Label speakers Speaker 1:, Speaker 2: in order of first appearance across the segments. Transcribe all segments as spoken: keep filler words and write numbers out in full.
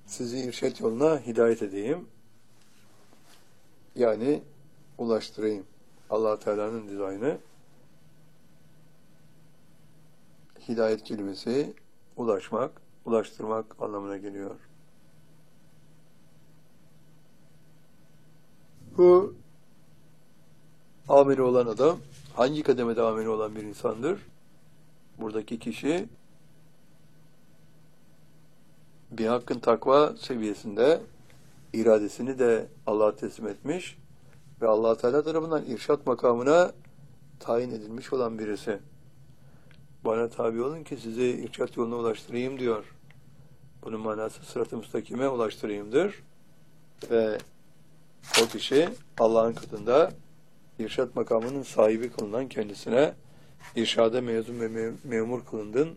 Speaker 1: sizi irşad yoluna hidayet edeyim. Yani ulaştırayım. Allah Teala'nın dizaynı. Hidayet kelimesi ulaşmak, ulaştırmak anlamına geliyor. Bu ameli olan adam hangi kademede ameli olan bir insandır? Buradaki kişi bir hakkın takva seviyesinde iradesini de Allah'a teslim etmiş ve Allah Teala tarafından irşat makamına tayin edilmiş olan birisi. Bana tabi olun ki sizi irşat yoluna ulaştırayım diyor. Bunun manası sırat-ı müstakime ulaştırayımdır. Ve o kişi Allah'ın katında irşat makamının sahibi kılınan kendisine irşada mezun ve me memur kılındın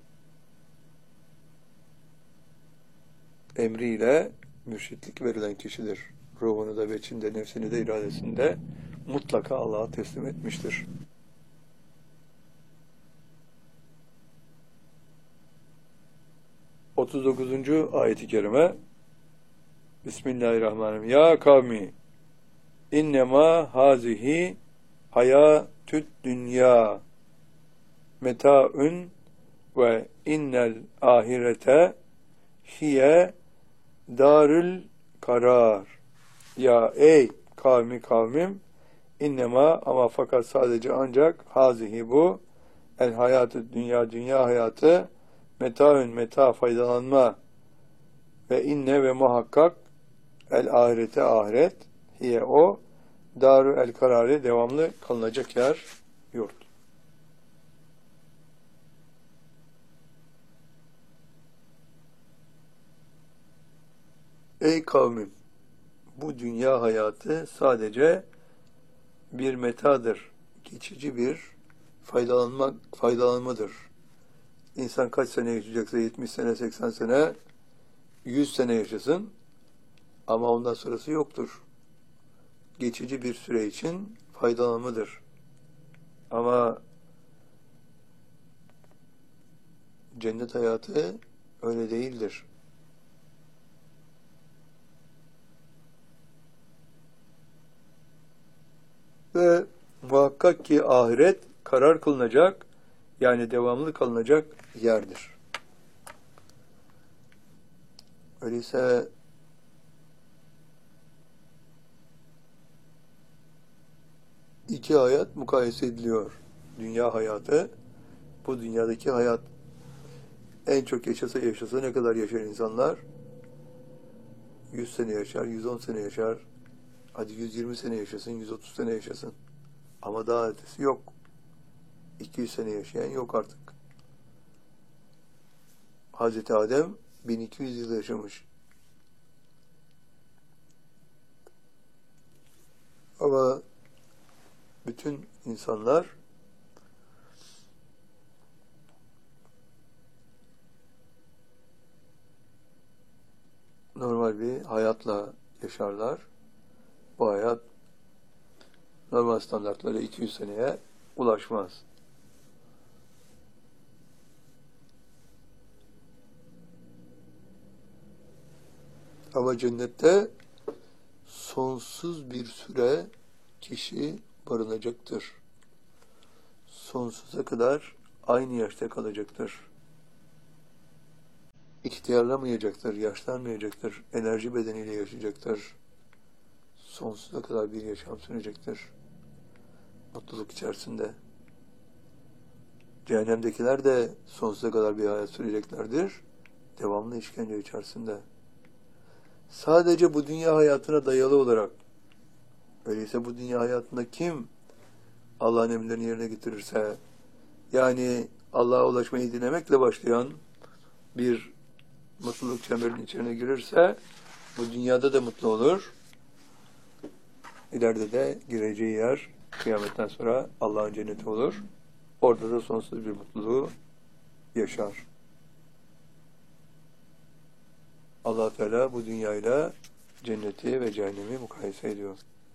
Speaker 1: emriyle mürşitlik verilen kişidir. Ruhunu da, veçinde, nefsini de, iradesini de mutlaka Allah'a teslim etmiştir. otuz dokuzuncu ayet-i kerime Bismillahirrahmanirrahim. Ya kavmi innema hazihi hayatüd dünya meta'un ve innel ahirete hiye darül karar. Ya ey kavmi kavmim innema ama fakat sadece ancak hazihi bu el hayatü dünya dünya hayatı metaün meta faydalanma ve inne ve muhakkak el ahirete ahiret hiye o darü el kararı devamlı kalınacak yer yurt. Ey kavmim, bu dünya hayatı sadece bir metadır, geçici bir faydalanma, faydalanmadır. İnsan kaç sene yaşayacaksa yetmiş sene, seksen sene, yüz sene yaşasın ama ondan sonrası yoktur. Geçici bir süre için faydalanmadır. Ama cennet hayatı öyle değildir. Ve muhakkak ki ahiret karar kılınacak, yani devamlı kalınacak yerdir. Öyleyse iki hayat mukayese ediliyor. Dünya hayatı, bu dünyadaki hayat. En çok yaşasa yaşasa ne kadar yaşar insanlar? yüz sene yaşar, yüz on sene yaşar. Hadi yüz yirmi sene yaşasın, yüz otuz sene yaşasın. Ama daha ötesi yok. iki yüz sene yaşayan yok artık. Hazreti Adem bin iki yüz yıl yaşamış. Ama bütün insanlar normal bir hayatla yaşarlar. Bu hayat normal standartlara iki yüz seneye ulaşmaz. Ama cennette sonsuz bir süre kişi barınacaktır. Sonsuza kadar aynı yaşta kalacaktır. İhtiyarlamayacaktır, yaşlanmayacaktır, enerji bedeniyle yaşayacaktır. Sonsuza kadar bir yaşam sürecektir. Mutluluk içerisinde. Cehennemdekiler de sonsuza kadar bir hayat süreceklerdir. Devamlı işkence içerisinde. Sadece bu dünya hayatına dayalı olarak, öyleyse bu dünya hayatında kim Allah'ın emirlerini yerine getirirse, yani Allah'a ulaşmayı dilemekle başlayan bir mutluluk çemberinin içine girirse, bu dünyada da mutlu olur. İleride de gireceği yer kıyametten sonra Allah'ın cenneti olur. Orada da sonsuz bir mutluluğu yaşar. Allah Teala bu dünyayla cenneti ve cehennemi mukayese ediyor.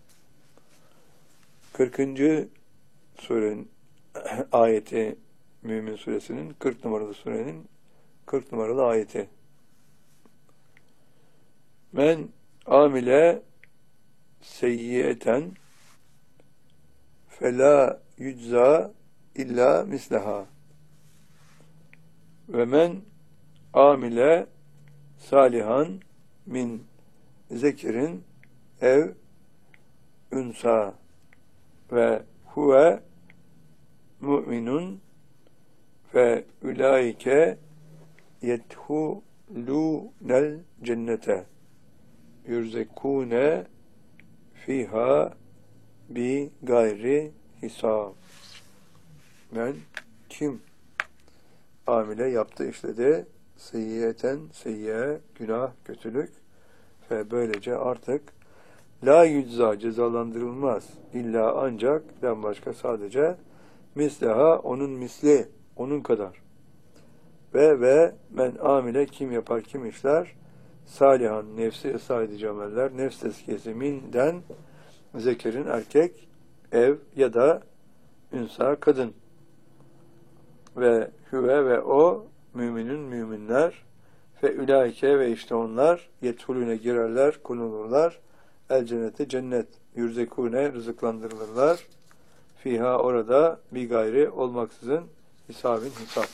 Speaker 1: kırkıncı surenin ayeti, Mümin suresinin kırk numaralı surenin kırk numaralı ayeti. Men amile seyyiyeten fela yücza illa misleha ve men amile salihan min zekirin ev ünsa ve huve mu'minun ve ulaike yedhulûnel cennete yürzekûne fiha bi gayri hisab. Men kim amile yaptı, işledi, seyyiyeten, seyyiye, günah, kötülük ve böylece artık la yücza, cezalandırılmaz, illa ancak, den başka sadece, misleha, onun misli, onun kadar. Ve ve men amile, kim yapar, kim işler, salihan, nefsi ıslah edici ameller, nefs tezkiyesi minden, zekerin erkek, ev ya da ünsa kadın. Ve hüve ve o müminin müminler ve ülaike ve işte onlar yethulüne girerler, konulurlar. El cennete cennet, yürzekune rızıklandırılırlar. Fiha orada bir gayri olmaksızın hisabin hesap.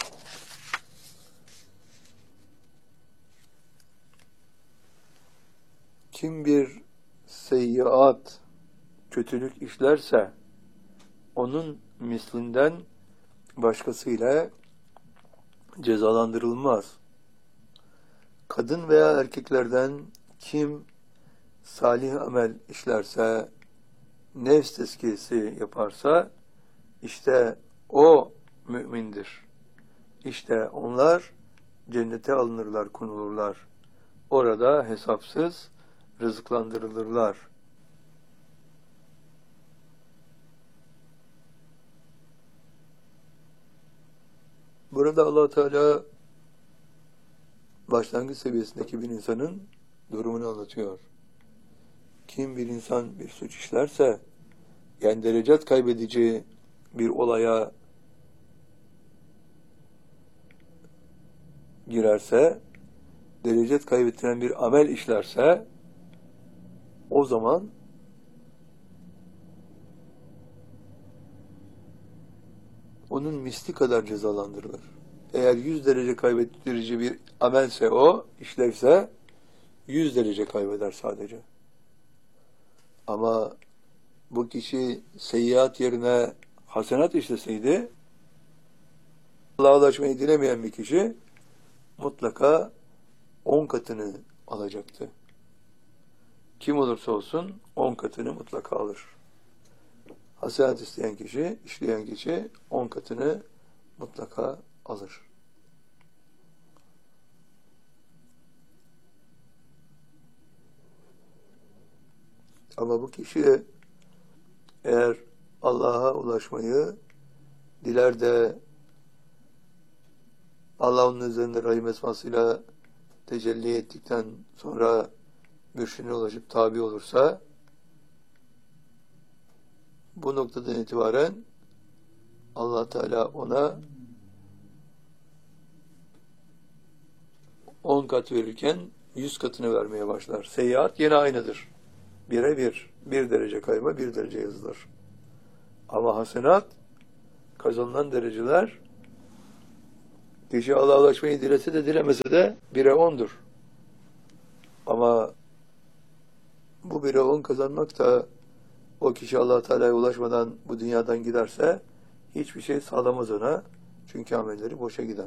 Speaker 1: Kim bir seyyiat, kötülük işlerse onun mislinden başkasıyla cezalandırılmaz. Kadın veya erkeklerden kim salih amel işlerse, nefs tezkiyesi yaparsa, işte o mümindir. İşte onlar cennete alınırlar, konulurlar. Orada hesapsız rızıklandırılırlar. Burada Allah Teala başlangıç seviyesindeki bir insanın durumunu anlatıyor. Kim bir insan bir suç işlerse, yani derecat kaybedici bir olaya girerse, derecat kaybettiren bir amel işlerse, o zaman onun misli kadar cezalandırılır. Eğer yüz derece kaybettirici bir amelse o, işlerse yüz derece kaybeder sadece. Ama bu kişi seyyiat yerine hasenat işleseydi, Allah'a ulaşmayı dilemeyen bir kişi mutlaka on katını alacaktı. Kim olursa olsun on katını mutlaka alır. Hasenat isteyen kişi, işleyen kişi on katını mutlaka alır. Ama bu kişi eğer Allah'a ulaşmayı diler de Allah onun üzerinde rahim esmasıyla tecelli ettikten sonra mürşidine ulaşıp tabi olursa, bu noktadan itibaren Allah Teala ona on kat verirken yüz katını vermeye başlar. Seyyiat yine aynıdır. Bire bir. Bir derece kayma, bir derece yazılır. Ama hasenat, kazanılan dereceler, kişi Allah'a ulaşmayı dilese de dilemese de bire ondur. Ama bu bire on kazanmak da o kişi Allah Teala'ya ulaşmadan bu dünyadan giderse hiçbir şey sağlamaz ona. Çünkü amelleri boşa gider.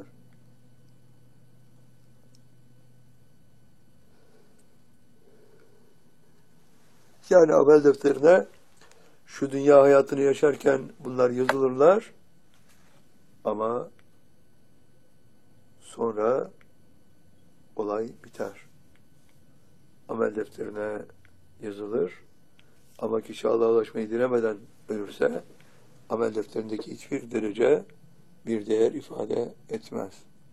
Speaker 1: Yani amel defterine şu dünya hayatını yaşarken bunlar yazılırlar ama sonra olay biter. Amel defterine yazılır ama kişi Allah'a ulaşmayı dilemeden ölürse amel defterindeki hiçbir derece bir değer ifade etmez.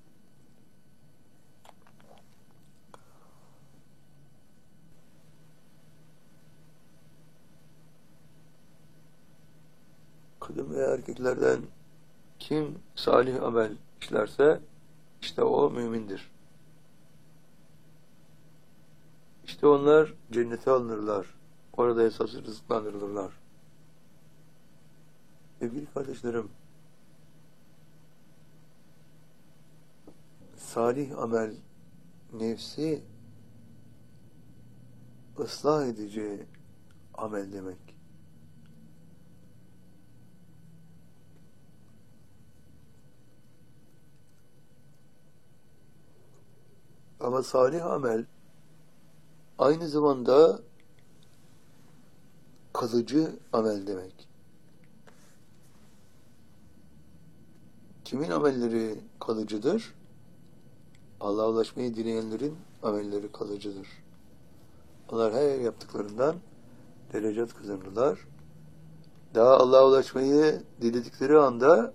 Speaker 1: Kadın veya erkeklerden kim salih amel işlerse işte o mümindir. İşte onlar cennete alınırlar. Orada esas rızıklandırılırlar. Sevgili kardeşlerim, salih amel nefsi ıslah edici amel demek. Ama salih amel aynı zamanda kalıcı amel demek. Kimin amelleri kalıcıdır? Allah'a ulaşmayı dileyenlerin amelleri kalıcıdır. Onlar her yaptıklarından derecat kazanırlar. Daha Allah'a ulaşmayı diledikleri anda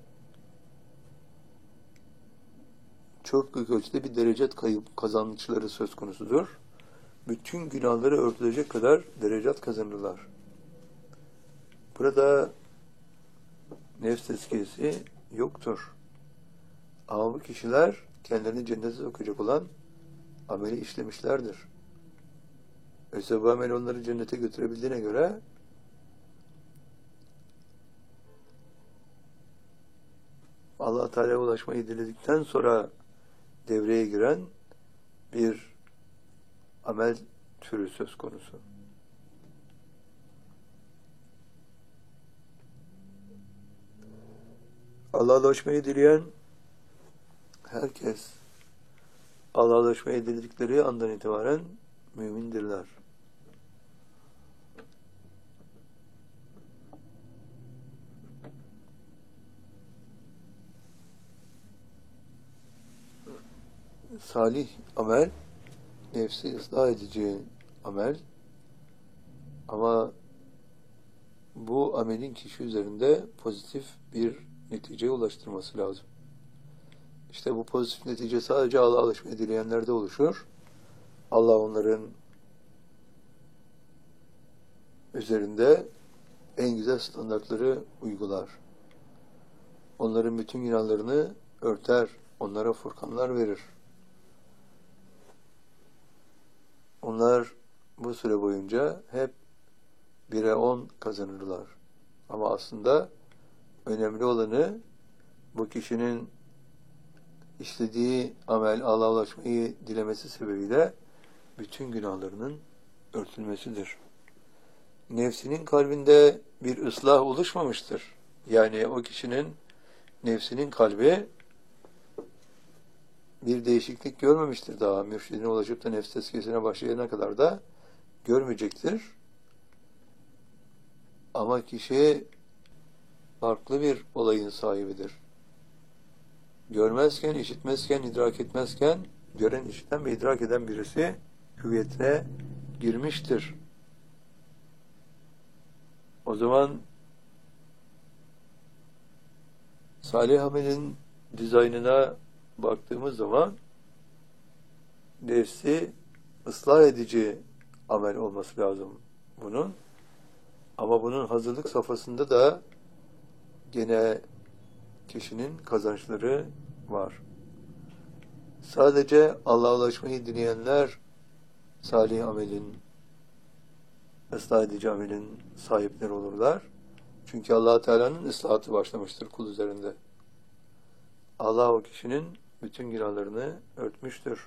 Speaker 1: çok büyük ölçüde bir derecat kayıp kazançları söz konusudur. Bütün günahları örtülecek kadar derecat kazanırlar. Burada nefs tezkiyesi yoktur. Ama bu kişiler kendilerini cennete sokacak olan ameli işlemişlerdir. Öyleyse bu amel onları cennete götürebildiğine göre Allah Teala'ya ulaşmayı diledikten sonra devreye giren bir amel türü söz konusu. Allah'a ulaşmayı dileyen herkes Allah'a ulaşmayı diledikleri andan itibaren mümindirler. Salih amel, nefsi ıslah edici amel, ama bu amelin kişi üzerinde pozitif bir neticeye ulaştırması lazım. İşte bu pozitif netice sadece Allah'a ulaşmayı dileyenlerde oluşur. Allah onların üzerinde en güzel standartları uygular. Onların bütün günahlarını örter, onlara furkanlar verir. Onlar bu süre boyunca hep bire on kazanırlar. Ama aslında önemli olanı bu kişinin işlediği amel, Allah'a ulaşmayı dilemesi sebebiyle bütün günahlarının örtülmesidir. Nefsinin kalbinde bir ıslah oluşmamıştır. Yani o kişinin nefsinin kalbi bir değişiklik görmemiştir daha. Mürşidine ulaşıp da nefs tezkiyesine başlayana kadar da görmeyecektir. Ama kişi farklı bir olayın sahibidir. Görmezken, işitmezken, idrak etmezken, gören, işiten ve idrak eden birisi hüviyetine girmiştir. O zaman salih amelin dizaynına baktığımız zaman nefsi ıslah edici amel olması lazım bunun. Ama bunun hazırlık safhasında da gene kişinin kazançları var. Sadece Allah'a ulaşmayı dileyenler salih amelin, ıslah edici amelin sahipleri olurlar. Çünkü Allah Teala'nın ıslahatı başlamıştır kul üzerinde. Allah o kişinin bütün günahlarını örtmüştür.